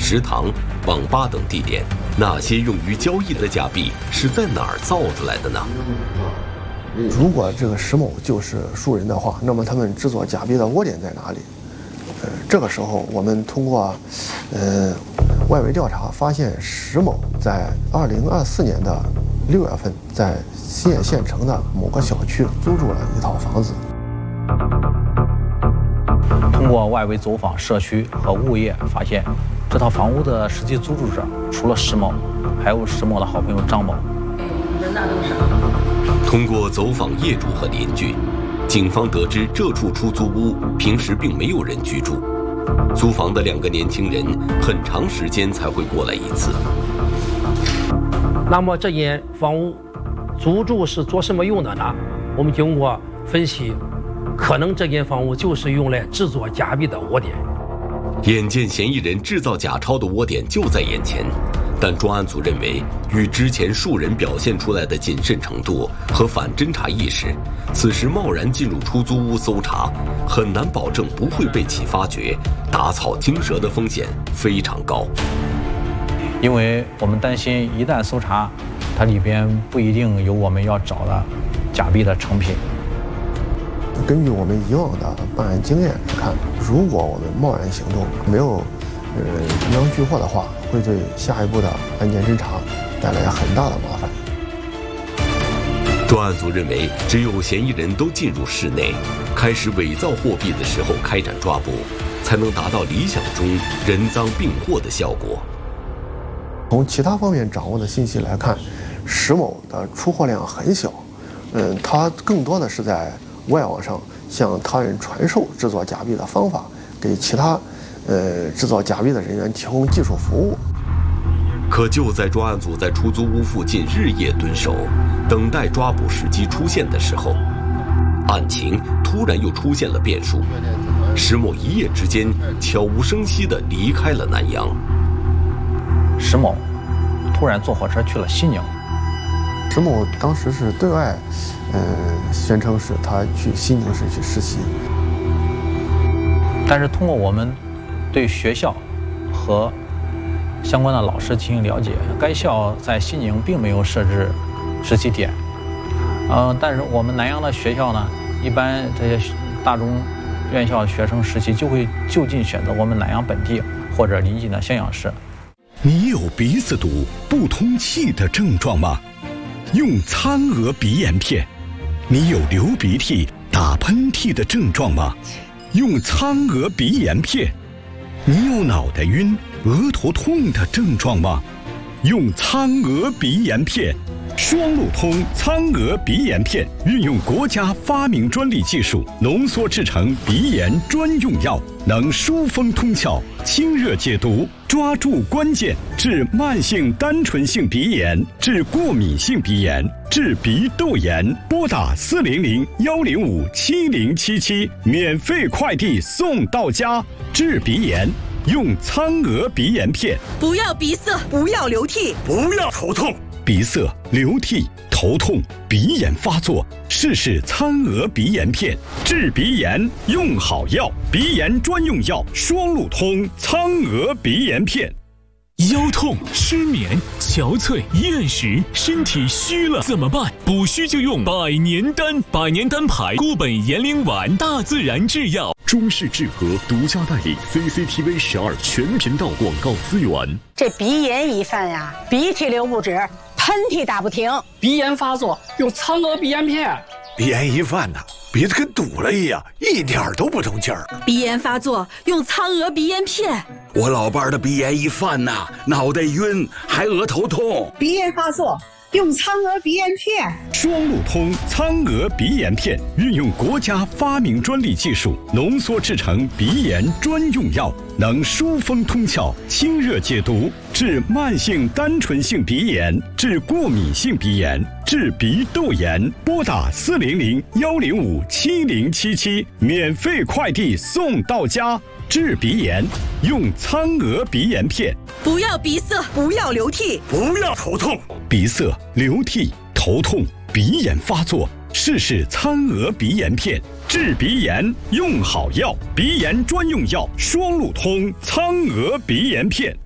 食堂、网吧等地点，那些用于交易的假币是在哪儿造出来的呢？ 如果这个石某就是树人的话，那么他们制作假币的窝点在哪里？这个时候我们通过外围调查发现，石某在2024年的6月份在西安县城的某个小区租住了一套房子。 通过外围走访社区和物业，发现这套房屋的实际租住者除了石某，还有石某的好朋友张某。 人大都是。 通过走访业主和邻居，警方得知这处出租屋平时并没有人居住，租房的2个年轻人很长时间才会过来一次。 那么这间房屋租住是做什么用的呢？我们经过分析，可能这间房屋就是用来制作假币的窝点。 眼见嫌疑人制造假钞的窝点就在眼前，但专案组认为，与之前树人表现出来的谨慎程度和反侦查意识，此时贸然进入出租屋搜查，很难保证不会被其发觉，打草惊蛇的风险非常高。 因为我们担心，一旦搜查，它里边不一定有我们要找的假币的成品。 根据我们以往的办案经验看，如果我们贸然行动，没有中央拘获的话，会对下一步的案件侦查带来很大的麻烦。 专案组认为，只有嫌疑人都进入室内，开始伪造货币的时候开展抓捕，才能达到理想中人赃并获的效果。 从其他方面掌握的信息来看，石某的出货量很小，他更多的是在外网上向他人传授制作假币的方法，给其他制造假币的人员提供技术服务。 可就在专案组在出租屋附近日夜蹲守，等待抓捕时机出现的时候，案情突然又出现了变数。石某一夜之间悄无声息地离开了南阳。 石某突然坐火车去了西宁。 石某当时是对外宣称是他去西宁市去实习， 但是通过我们对学校和相关的老师进行了解，该校在西宁并没有设置实习点。但是我们南阳的学校呢，一般这些大中院校学生实习就会就近选择我们南阳本地或者邻近的襄阳市。 你有鼻子堵、不通气的症状吗？用苍娥鼻炎片。你有流鼻涕、打喷嚏的症状吗？用苍娥鼻炎片。你有脑袋晕、额头痛的症状吗？用苍娥鼻炎片。双路通苍娥鼻炎片运用国家发明专利技术浓缩制成鼻炎专用药，能疏风通窍、清热解毒，抓住关键，治慢性单纯性鼻炎，治过敏性鼻炎，治鼻窦炎。拨打400-105-7077，免费快递送到家。治鼻炎用苍娥鼻炎片。 不要鼻塞，不要流涕， 不要头痛。鼻塞、流涕、头痛、鼻炎发作，试试苍娥鼻炎片，治鼻炎用好药，鼻炎专用药，双路通苍娥鼻炎片。 腰痛、失眠、憔悴、厌食，身体虚了怎么办？补虚就用百年丹，百年丹牌固本延龄丸，大自然制药。 中式制和独家代理 CCTV 12全频道广告资源。 这鼻炎一犯呀，鼻涕流不止，喷嚏打不停， 鼻炎发作用苍娥鼻炎片。 鼻炎一犯呐，鼻子跟堵了一样，一点都不通气儿。 鼻炎发作用苍娥鼻炎片。 我老伴儿的鼻炎一犯呐，脑袋晕，还额头痛。 鼻炎发作用苍娥鼻炎片。 双路通苍娥鼻炎片运用国家发明专利技术浓缩制成鼻炎专用药，能疏风通窍、清热解毒，治慢性单纯性鼻炎，治过敏性鼻炎，治鼻窦炎。拨打400-105-7077，免费快递送到家。治鼻炎用苍娥鼻炎片。 不要鼻塞，不要流涕， 不要头痛。 鼻塞、流涕、头痛、鼻炎发作，试试苍娥鼻炎片，治鼻炎用好药，鼻炎专用药，双路通苍娥鼻炎片。